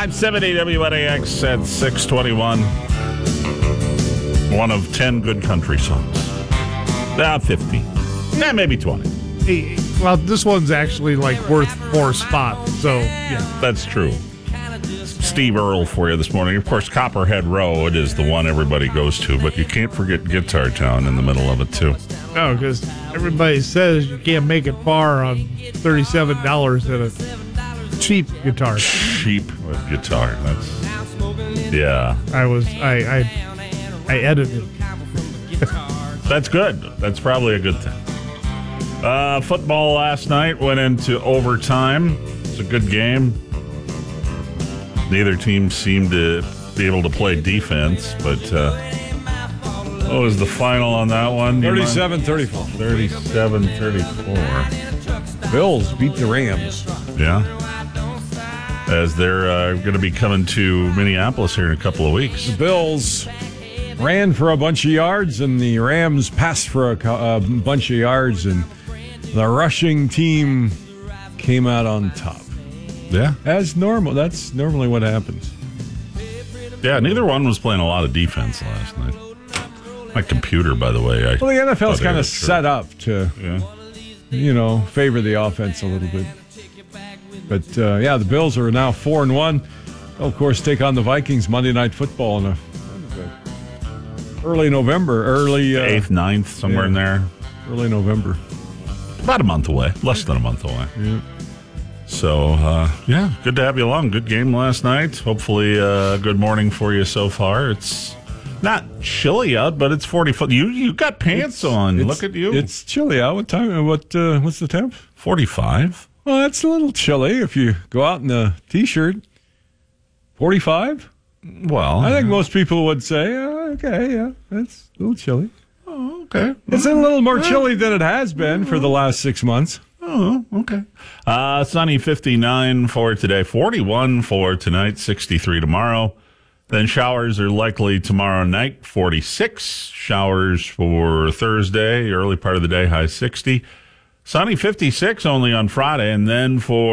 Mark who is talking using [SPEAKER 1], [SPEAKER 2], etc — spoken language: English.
[SPEAKER 1] 570 WNAX at 621. One of 10 good country songs. 50. Maybe 20.
[SPEAKER 2] Hey, well, this one's actually worth 4 spots. So, yeah.
[SPEAKER 1] That's true. Steve Earle for you this morning. Of course, Copperhead Road is the one everybody goes to, but you can't forget Guitar Town in the middle of it, too.
[SPEAKER 2] No, because everybody says you can't make it far on $37 at a cheap guitar.
[SPEAKER 1] Cheap guitar. That's, yeah.
[SPEAKER 2] I edited.
[SPEAKER 1] That's good. That's probably a good thing. Football last night went into overtime. It's a good game. Neither team seemed to be able to play defense, but what was the final on that one?
[SPEAKER 3] 37-34.
[SPEAKER 1] 37-34.
[SPEAKER 3] Bills beat the Rams.
[SPEAKER 1] Yeah. As they're going to be coming to Minneapolis here in a couple of weeks.
[SPEAKER 3] The Bills ran for a bunch of yards, and the Rams passed for a bunch of yards, and the rushing team came out on top.
[SPEAKER 1] Yeah.
[SPEAKER 3] As normal. That's normally what happens.
[SPEAKER 1] Yeah, neither one was playing a lot of defense last night. My computer, by the way.
[SPEAKER 3] The NFL's kind of set up to, favor the offense a little bit. But, the Bills are now 4-1. They'll, of course, take on the Vikings Monday Night Football in early November.
[SPEAKER 1] 8th, 9th, somewhere in there.
[SPEAKER 3] Early November.
[SPEAKER 1] About a month away. Less than a month away.
[SPEAKER 3] Yeah.
[SPEAKER 1] So, good to have you along. Good game last night. Hopefully, good morning for you so far. It's not chilly out, but it's 40. You got pants on. Look at you.
[SPEAKER 3] It's chilly out. What time? What's the temp?
[SPEAKER 1] 45.
[SPEAKER 3] Well, that's a little chilly if you go out in a T-shirt. 45?
[SPEAKER 1] Well,
[SPEAKER 3] I think most people would say, that's a little chilly.
[SPEAKER 1] Oh, okay.
[SPEAKER 3] It's a little more chilly than it has been for the last 6 months.
[SPEAKER 1] Oh, okay. Sunny 59 for today, 41 for tonight, 63 tomorrow. Then showers are likely tomorrow night, 46. Showers for Thursday, early part of the day, high 60. Sunny 56 only on Friday, and then for